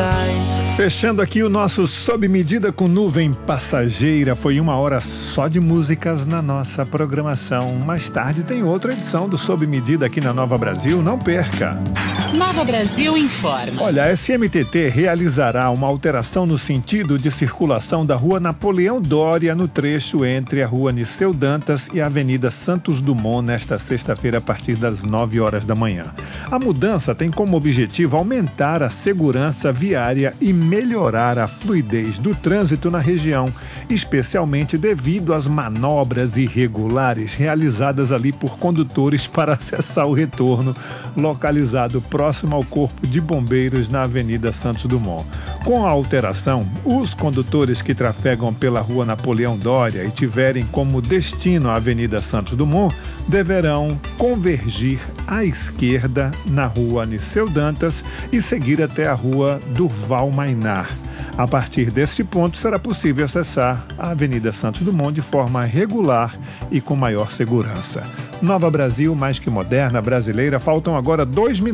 Fechando aqui o nosso Sob Medida com Nuvem Passageira. Foi 1 hora só de músicas na nossa programação. Mais tarde tem outra edição do Sob Medida aqui na Nova Brasil. Não perca! Nova Brasil informa. Olha, a SMTT realizará uma alteração no sentido de circulação da Rua Napoleão Dória no trecho entre a Rua Niceu Dantas e a Avenida Santos Dumont nesta sexta-feira a partir das 9 horas da manhã. A mudança tem como objetivo aumentar a segurança viária e melhorar a fluidez do trânsito na região, especialmente devido às manobras irregulares realizadas ali por condutores para acessar o retorno, localizado próximo ao Corpo de Bombeiros na Avenida Santos Dumont. Com a alteração, os condutores que trafegam pela Rua Napoleão Dória e tiverem como destino a Avenida Santos Dumont deverão convergir à esquerda na Rua Niceu Dantas e seguir até a Rua Durval Mainar. A partir deste ponto será possível acessar a Avenida Santos Dumont de forma regular e com maior segurança. Nova Brasil, mais que moderna, brasileira, faltam agora 2 minutos.